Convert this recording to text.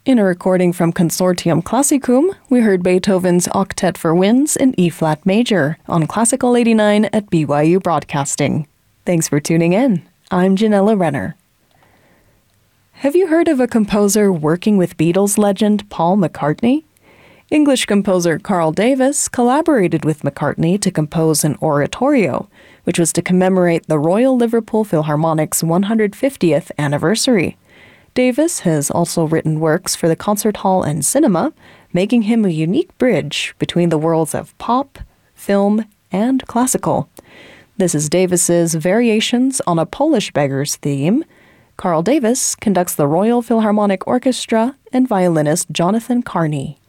In a recording from Consortium Classicum, we heard Beethoven's Octet for Winds in E-flat major on Classical 89 at BYU Broadcasting. Thanks for tuning in. I'm Janella Renner. Have you heard of a composer working with Beatles legend Paul McCartney? English composer Carl Davis collaborated with McCartney to compose an oratorio, which was to commemorate the Royal Liverpool Philharmonic's 150th anniversary. Davis has also written works for the concert hall and cinema, making him a unique bridge between the worlds of pop, film, and classical. This is Davis's Variations on a Polish Beggar's theme. Carl Davis conducts the Royal Philharmonic Orchestra and violinist Jonathan Carney.